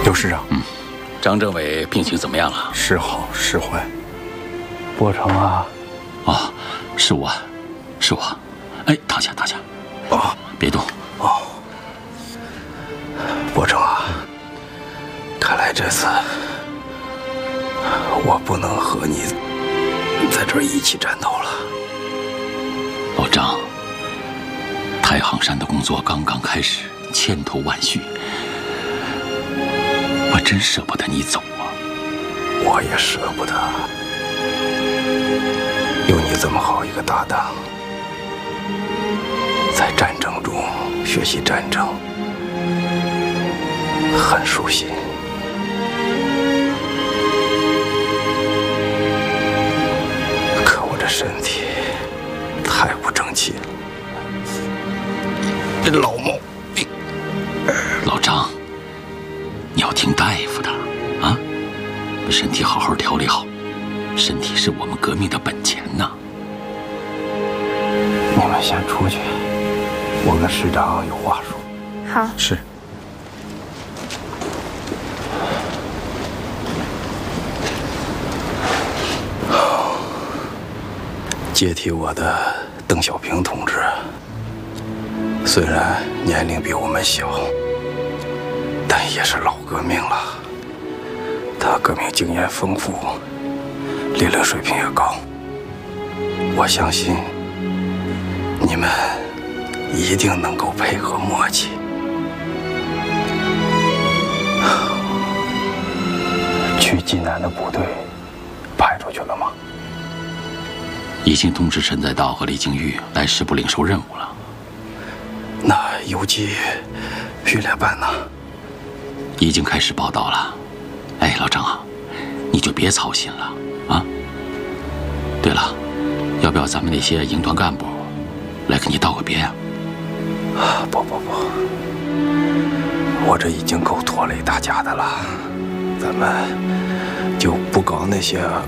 有市长。 张政委病情怎么样了？ 时好时坏。波成啊！ 哦，是我。哎，躺下。 哦， 别动。 哦，波成啊，看来这次我不能和你在这儿一起战斗了。 老张，太行山的工作刚刚开始，千头万绪，我真舍不得你走啊。 我也舍不得，有你这么好一个搭档，在战争中学习战争，很舒心。可我这身体太不争气了，这老毛病。 老张，你要听大夫的啊，把身体好好调理好，身体是我们革命的本钱呐。 你们先出去，我跟师长有话说。 好。 是。接替我的邓小平同志，虽然年龄比我们小，但也是老革命了。他革命经验丰富，理论水平也高。我相信你们一定能够配合默契。去济南的部队派出去了吗？ 已经通知陈载道和李景玉来师部领受任务了。 那游击训练班呢？ 已经开始报道了。哎，老张啊，你就别操心了啊。对了，要不要咱们那些营团干部来跟你道个别呀？ 不，我这已经够拖累大家的了，咱们就不搞那些